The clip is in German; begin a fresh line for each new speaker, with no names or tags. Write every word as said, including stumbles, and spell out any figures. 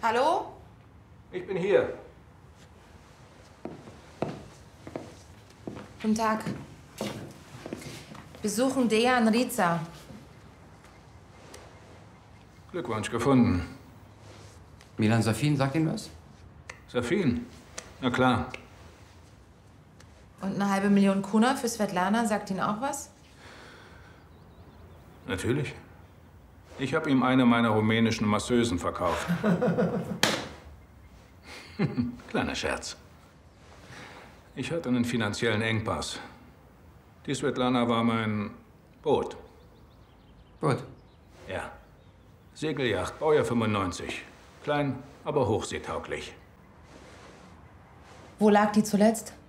Hallo?
Ich bin hier.
Guten Tag. Wir suchen Dejan Riza.
Glückwunsch, gefunden.
Milan Safin, sagt Ihnen was?
Safin? Na klar.
Und eine halbe Million Kuna für Svetlana, sagt Ihnen auch was?
Natürlich. Ich habe ihm eine meiner rumänischen Masseusen verkauft. Kleiner Scherz. Ich hatte einen finanziellen Engpass. Die Svetlana war mein Boot.
Gut.
Ja. Segelyacht, Baujahr fünfundneunzig. Klein, aber hochseetauglich.
Wo lag die zuletzt?